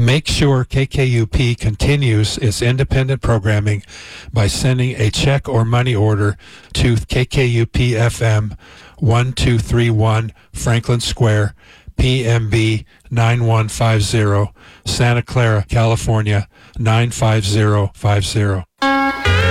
Make sure KKUP continues its independent programming by sending a check or money order to KKUP FM 1231 Franklin Square, PMB 9150, Santa Clara, California 95050.